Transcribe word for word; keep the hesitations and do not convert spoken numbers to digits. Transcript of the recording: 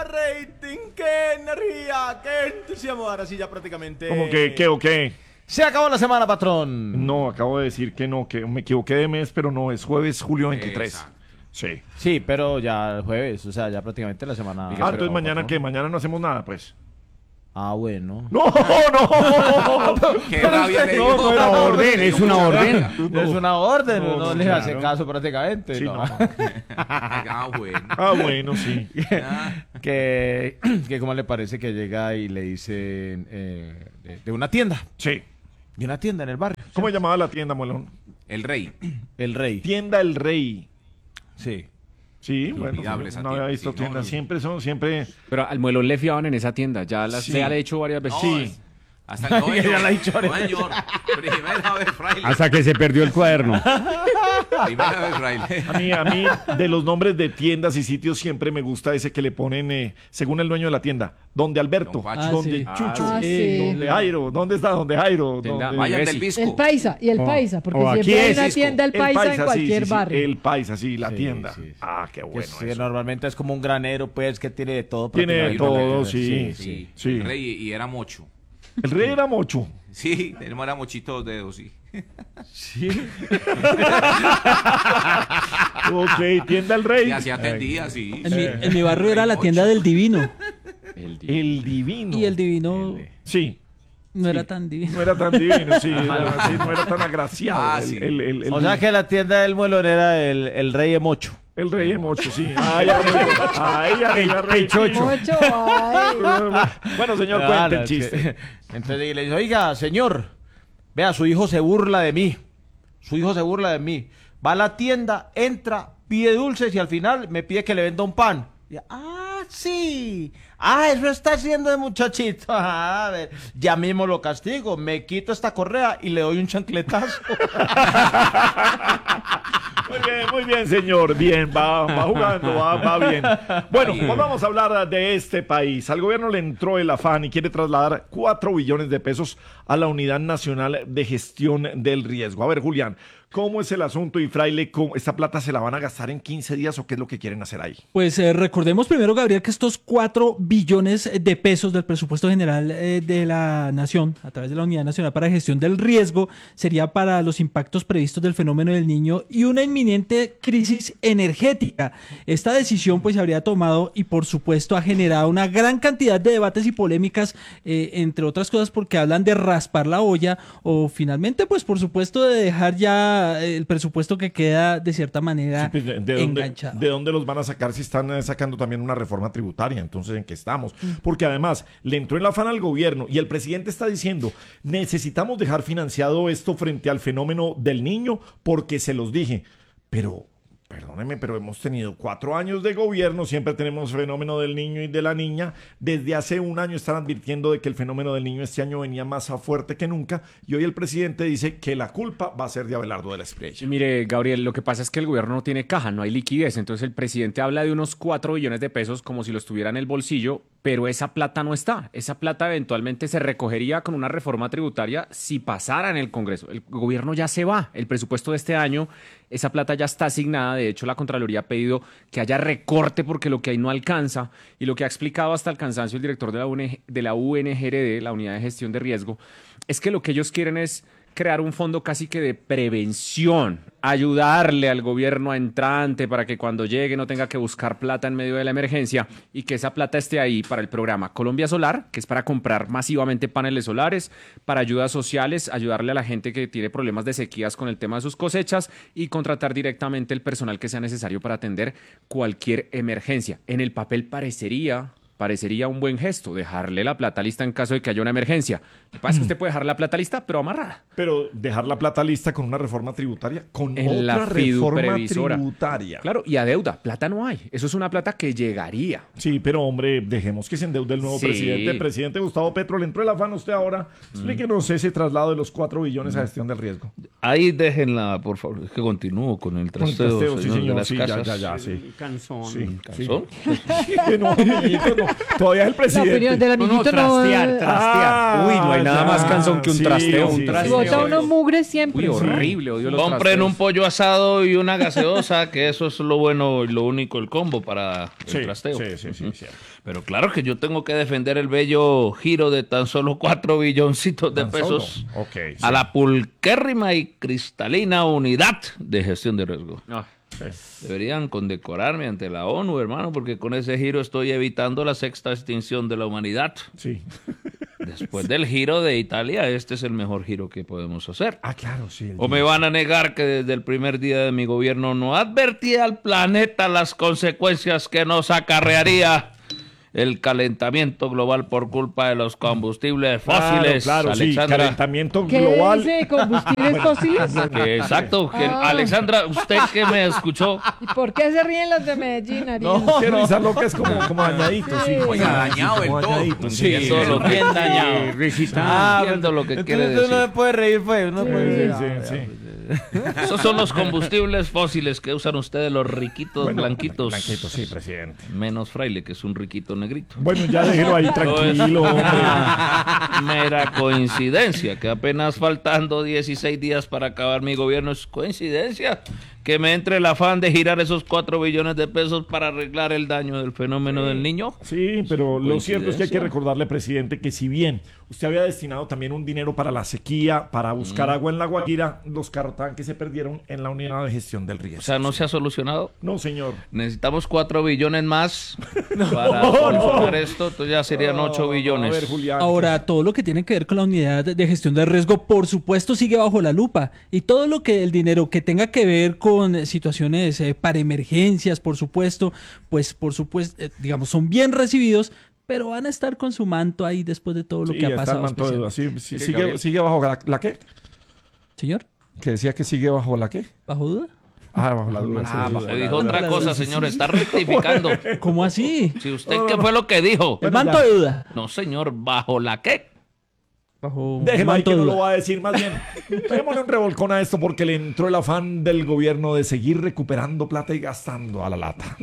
rating, qué energía, qué entusiasmo. Ahora sí, ya prácticamente. ¿Cómo que qué o qué? Se acabó la semana, patrón. No, acabo de decir que no, que me equivoqué de mes, pero no, es jueves, julio veintitrés. Exacto. Sí. Sí, pero ya el jueves, o sea, ya prácticamente la semana. Ah, entonces mañana qué, mañana no hacemos nada, pues. Ah, bueno. No, no. Qué rabia le no, dio. no era orden, es una orden. No, es una orden, no, No, no no, le claro. hace caso prácticamente. Sí, no. no. Ah, bueno. Ah, bueno, sí. que, que cómo le parece que llega y le dicen eh, de, de una tienda, Sí. de una tienda en el barrio. ¿Cómo se llamaba la tienda, Molón? El rey. El Rey. Tienda El Rey. Sí. Sí, bueno, Inolvidable esa no había tienda, visto sí, tiendas, no, siempre son, siempre... Pero al muelón le fiaban en esa tienda, ya las Sí. se ha hecho varias veces. No, Sí. es- Hasta el noveno. Ya la he dicho ahorita. No, señor. Primera vez, fraile. Hasta que se perdió el cuaderno. Primera vez, fraile. A mí, a mí, de los nombres de tiendas y sitios, siempre me gusta ese que le ponen, eh, según el dueño de la tienda, donde Alberto, Don Juacho. Ah, donde sí. Chucho, Ah, eh, sí. donde Jairo, ¿dónde está? Donde Jairo, Tienda- donde- Vayan Messi. del Visco. El paisa y el Oh, paisa, porque oh, aquí siempre hay es una Cisco. tienda el El paisa, en sí, cualquier sí, sí, barrio. el paisa, sí, la Sí, tienda. sí, sí. Ah, qué Que bueno sí, eso. normalmente es como un granero, pues, que tiene de todo. Tiene de prácticamente. todo, sí. Sí, Sí. El rey y era mocho. El rey era mocho. Sí, tenemos era mochito dos dedos, sí. Ok, tienda El Rey. Y así atendía, sí. En mi, Eh. en mi barrio era la tienda del divino. El día. El divino. Y el divino Sí, no era tan divino. no era tan divino, sí, era- sí, no era tan agraciado. Ah, el, sí. el- el- el- O sea que la tienda del muelón era el, el Rey de Mocho. el rey de mocho, sí. Ay, arriba, ay, arriba, rey chocho. Ocho, ay. Bueno, señor, Ah, cuente no, el chiste. es que- Entonces le dice, oiga, señor, vea, su hijo se burla de mí. Su hijo se burla de mí. Va a la tienda, entra, pide dulces y al final me pide que le venda un pan. Y, ah, sí. Ah, eso está haciendo de muchachito. Ah, a ver, ya mismo lo castigo. Me quito esta correa y le doy un chancletazo. Muy bien, muy bien, señor. Bien, va, va jugando, va, va bien. Bueno, pues vamos a hablar de este país. Al gobierno le entró el afán y quiere trasladar cuatro billones de pesos a la Unidad Nacional de Gestión del Riesgo. A ver, Julián, ¿cómo es el asunto? Y Fraile, ¿cómo, ¿esta plata se la van a gastar en quince días o qué es lo que quieren hacer ahí? Pues eh, recordemos primero, Gabriel, que estos cuatro billones de pesos del presupuesto general eh, de la Nación, a través de la Unidad Nacional para Gestión del Riesgo, sería para los impactos previstos del fenómeno del Niño y una inminente crisis energética. Esta decisión pues se habría tomado y por supuesto ha generado una gran cantidad de debates y polémicas, eh, entre otras cosas porque hablan de raspar la olla o finalmente pues por supuesto de dejar ya el presupuesto que queda de cierta manera Sí, pues, ¿de, de dónde, enganchado. ¿De dónde los van a sacar si están eh, sacando también una reforma tributaria? Entonces, ¿en qué estamos? Porque además le entró el afán al gobierno y el presidente está diciendo, necesitamos dejar financiado esto frente al fenómeno del niño porque se los dije. Pero, perdónenme, pero hemos tenido cuatro años de gobierno, siempre tenemos fenómeno del niño y de la niña. Desde hace un año están advirtiendo de que el fenómeno del niño este año venía más fuerte que nunca y hoy el presidente dice que la culpa va a ser de Abelardo de la Espriella. Sí, mire, Gabriel, lo que pasa es que el gobierno no tiene caja, no hay liquidez. Entonces el presidente habla de unos cuatro billones de pesos como si los tuviera en el bolsillo, pero esa plata no está. Esa plata eventualmente se recogería con una reforma tributaria si pasara en el Congreso. El gobierno ya se va. El presupuesto de este año, esa plata ya está asignada. De hecho, la Contraloría ha pedido que haya recorte porque lo que hay no alcanza. Y lo que ha explicado hasta el cansancio el director de la, U N G de la U N G R D, la Unidad de Gestión de Riesgo, es que lo que ellos quieren es crear un fondo casi que de prevención, ayudarle al gobierno entrante para que cuando llegue no tenga que buscar plata en medio de la emergencia y que esa plata esté ahí para el programa Colombia Solar, que es para comprar masivamente paneles solares, para ayudas sociales, ayudarle a la gente que tiene problemas de sequías con el tema de sus cosechas y contratar directamente el personal que sea necesario para atender cualquier emergencia. En el papel parecería... parecería un buen gesto, dejarle la plata lista en caso de que haya una emergencia. Lo que pasa es que usted puede dejar la plata lista, pero amarrada. Pero dejar la plata lista con una reforma tributaria, con En otra la reforma fiduprevisora. tributaria. Claro, y a deuda, plata no hay. Eso es una plata que llegaría. Sí, pero hombre, dejemos que se endeude el nuevo Sí. presidente. Presidente Gustavo Petro, le entró el afán a usted ahora. Explíquenos ese traslado de los cuatro billones a gestión del riesgo. Ahí déjenla, por favor. Es que continúo con el Con el trasteo, trasteo, sí, señor, de señor, las sí, ya, casas. ya, ya, sí. Cansón. Sí, sí. ¿Cansón? Que no, amiguito, no. todavía es el La presidente. opinión del No, no, amiguito no. trastear, trastear. Ah, Uy, no hay nada ya. más cansón que un Sí, trasteo. sí, un sí, Y trasteo. bota uno mugre siempre. Uy, horrible, odio los Compren trasteos. un pollo asado y una gaseosa, que eso es lo bueno y lo único, el combo para el Sí, trasteo. sí, sí, sí, cierto. Pero claro que yo tengo que defender el bello giro de tan solo cuatro billoncitos de Tan pesos solo. Ok, sí. a la pulquérrima y cristalina unidad de gestión de riesgo. Ah, Deberían condecorarme ante la ONU, hermano, porque con ese giro estoy evitando la sexta extinción de la humanidad. Sí. Después del giro de Italia, este es el mejor giro que podemos hacer. Ah, claro, sí. el ¿O me van a negar que desde el primer día de mi gobierno no advertí al planeta las consecuencias que nos acarrearía el calentamiento global por culpa de los combustibles fósiles? Claro, claro, sí, Alexandra. calentamiento ¿Qué global. dice? ¿Combustibles fósiles? Que exacto. que- Ah. Alexandra, usted que me escuchó, ¿Y por qué se ríen los de Medellín, Ariel? Qué risa lo que es como, como dañadito, sí. Sí. Oiga, dañado el Como todo. dañadito, sí, entiendo eso lo que bien dañado. Ah, entiendo lo que entonces quiere uno decir. no se puede reír, pues. Uno puede Sí, decir, sí, ah, sí. Esos son los combustibles fósiles que usan ustedes los riquitos Bueno, blanquitos. Blanquito, sí, presidente. Menos Fraile, que es un riquito negrito. Bueno, ya déjelo ahí tranquilo, hombre. Mera coincidencia que apenas faltando dieciséis días para acabar mi gobierno, es coincidencia que me entre el afán de girar esos cuatro billones de pesos para arreglar el daño del fenómeno del niño. Sí, pero lo cierto es que hay que Coincidencia. recordarle, presidente, que si bien usted había destinado también un dinero para la sequía, para buscar Mm. agua en la Guajira, los carrotanques se perdieron en la unidad de gestión del riesgo. O sea, no se ha solucionado. No, señor. Necesitamos cuatro billones más para solucionar esto, entonces ya serían ocho billones. A ver, Julián. Ahora, todo lo que tiene que ver con la unidad de gestión de riesgo, por supuesto, sigue bajo la lupa. Y todo lo que el dinero que tenga que ver con eh, situaciones eh, para emergencias, por supuesto, pues por supuesto, eh, digamos, son bien recibidos, pero van a estar con su manto ahí después de todo lo Sí, que ha está el pasado. manto de duda. especialmente. Sí, sí, Sí, sigue, Gabriel. sigue bajo la, ¿la qué? Señor, Que decía que sigue bajo la qué. ¿bajo duda? Ah, bajo la duda. sí, sí, Se sí. dijo otra cosa, señor, está rectificando. ¿Cómo así? Si usted, ¿qué fue lo que dijo? El manto de duda. No, señor, ¿bajo la qué? Bajo un Déjelo ahí manto que de no duda. lo va a decir más bien. Démosle un revolcón a esto porque le entró el afán del gobierno de seguir recuperando plata y gastando a la lata.